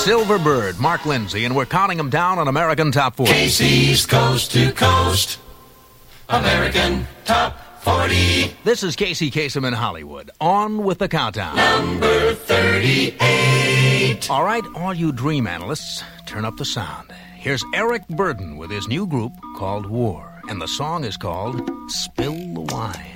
Silverbird, Mark Lindsay, and we're counting them down on American Top 40. Casey's Coast to Coast, American Top 40. This is Casey Kasem in Hollywood. On with the countdown. Number 38. All right, all you dream analysts, turn up the sound. Here's Eric Burdon with his new group called War, and the song is called Spill the Wine.